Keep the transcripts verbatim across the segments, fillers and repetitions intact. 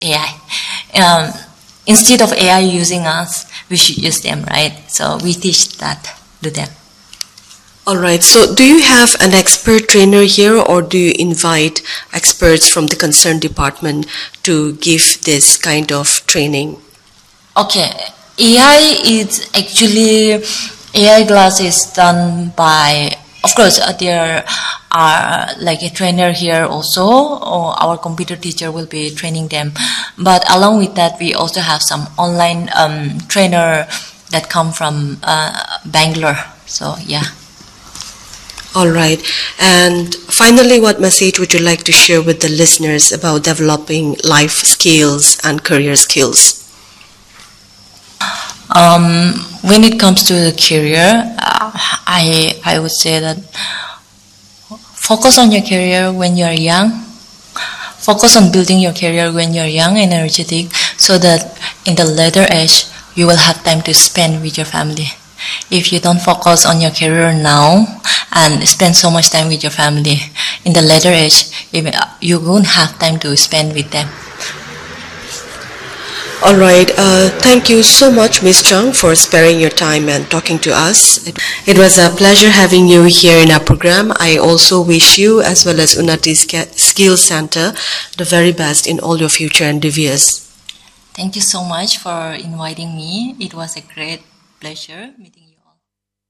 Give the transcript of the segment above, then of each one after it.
A I. Um, instead of A I using us, we should use them, right? So we teach that to them. All right. So do you have an expert trainer here, or do you invite experts from the concerned department to give this kind of training? Okay. A I is actually, A I class is done by, of course, uh, there are like a trainer here also, or our computer teacher will be training them. But along with that, we also have some online um, trainer that come from uh, Bangalore. So, yeah. All right. And finally, what message would you like to share with the listeners about developing life skills and career skills? Um, when it comes to the career, uh, I I would say that focus on your career when you are young. Focus on building your career when you are young and energetic, so that in the later age you will have time to spend with your family. If you don't focus on your career now and spend so much time with your family, in the later age, you won't have time to spend with them. All right. Uh, thank you so much, Miz Chung, for sparing your time and talking to us. It, it was a pleasure having you here in our program. I also wish you, as well as Unnati Skills Center, the very best in all your future endeavors. Thank you so much for inviting me. It was a great pleasure meeting you all.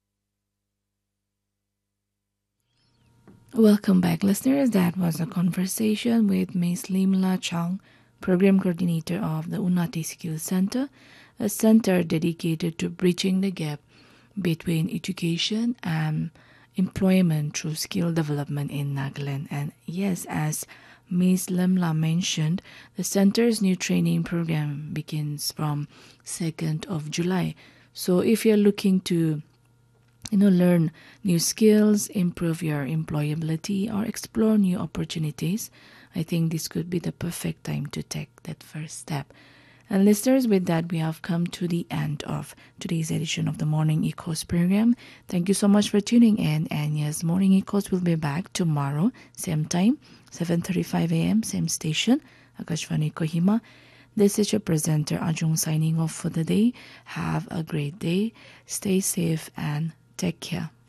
Welcome back, listeners. That was a conversation with Miz Limla Chung, Program Coordinator of the Unnati Skills Center, a center dedicated to bridging the gap between education and employment through skill development in Nagaland. And yes, as Miz Limla mentioned, the center's new training program begins from second of July. So if you're looking to you know, learn new skills, improve your employability, or explore new opportunities, I think this could be the perfect time to take that first step. And listeners, with that, we have come to the end of today's edition of the Morning Echoes program. Thank you so much for tuning in. And yes, Morning Echoes will be back tomorrow, same time, seven thirty-five a.m., same station, Akashvani Kohima. This is your presenter, Ajung, signing off for the day. Have a great day. Stay safe and take care.